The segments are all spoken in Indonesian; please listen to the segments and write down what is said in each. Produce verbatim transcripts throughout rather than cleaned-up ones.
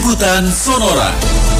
Liputan Sonora.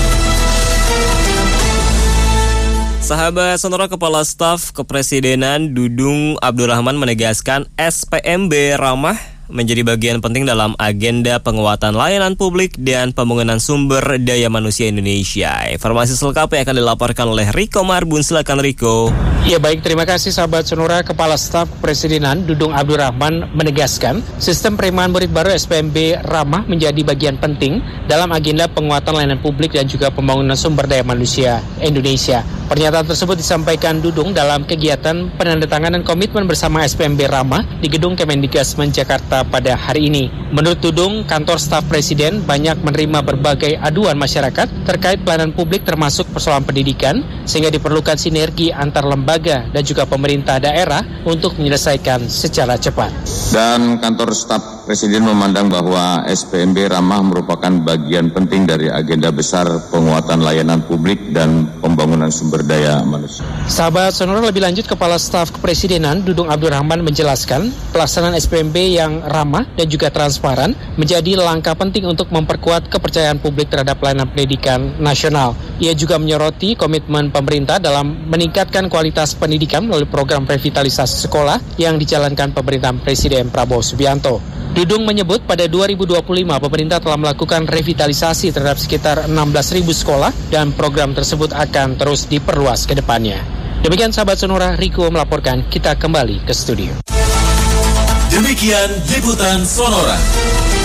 Sahabat Sonora, Kepala Staf Kepresidenan Dudung Abdurrahman menegaskan S P M B ramah menjadi bagian penting dalam agenda penguatan layanan publik dan pembangunan sumber daya manusia Indonesia. Informasi selengkapnya akan dilaporkan oleh Riko Marbun. Silakan Riko. Ya baik, terima kasih sahabat Sonora. Kepala Staf Kepresidenan Dudung Abdurrahman menegaskan sistem penerimaan murid baru S P M B ramah menjadi bagian penting dalam agenda penguatan layanan publik dan juga pembangunan sumber daya manusia Indonesia. Pernyataan tersebut disampaikan Dudung dalam kegiatan penandatanganan komitmen bersama S P M B ramah di Gedung Kemendikbud Jakarta pada hari ini. Menurut Dudung, kantor staf presiden banyak menerima berbagai aduan masyarakat terkait pelayanan publik termasuk persoalan pendidikan, sehingga diperlukan sinergi antar lembaga dan juga pemerintah daerah untuk menyelesaikan secara cepat. Dan kantor staf presiden memandang bahwa S P M B ramah merupakan bagian penting dari agenda besar penguatan layanan publik dan pembangunan sumber daya manusia. Sahabat Sonora, lebih lanjut Kepala Staf Kepresidenan Dudung Abdurrahman menjelaskan pelaksanaan S P M B yang ramah dan juga transparan menjadi langkah penting untuk memperkuat kepercayaan publik terhadap layanan pendidikan nasional. Ia juga menyoroti komitmen pemerintah dalam meningkatkan kualitas pendidikan melalui program revitalisasi sekolah yang dijalankan pemerintahan Presiden Prabowo Subianto. Dudung menyebut pada dua ribu dua puluh lima pemerintah telah melakukan revitalisasi terhadap sekitar enam belas ribu sekolah dan program tersebut akan terus diperluas ke depannya. Demikian sahabat Sonora, Riko melaporkan. Kita kembali ke studio. Demikian Liputan Sonora.